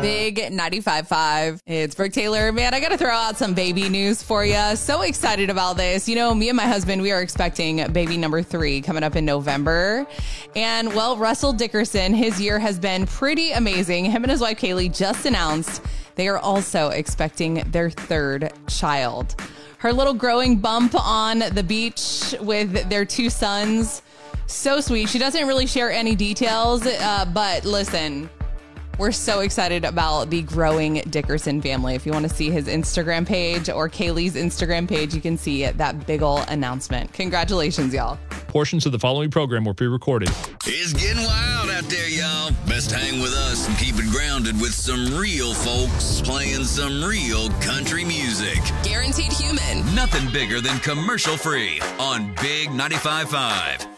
Big 95.5. It's Brooke Taylor. Man, I got to throw out some baby news for you. So excited about this. You know, me and my husband, we are expecting baby number 3 coming up in November. And, well, Russell Dickerson, his year has been pretty amazing. Him and his wife, Kaylee, just announced they are also expecting their 3rd child. Her little growing bump on the beach with their 2 sons. So sweet. She doesn't really share any details, but listen, we're so excited about the growing Dickerson family. If you want to see his Instagram page or Kaylee's Instagram page, you can see that big ol' announcement. Congratulations, y'all. Portions of the following program were pre-recorded. It's getting wild out there, y'all. Best hang with us and keep it grounded with some real folks playing some real country music. Guaranteed human. Nothing bigger than commercial free on Big 95.5.